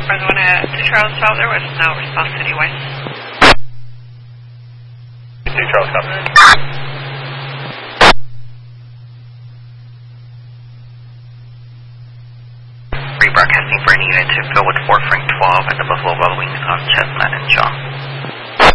I was going to Charles 12, there was no response anyway. Charles, come. Rebroadcasting for any unit to fill with 4 Frank 12 at the Buffalo Wild Wings on Chestnut and Shaw.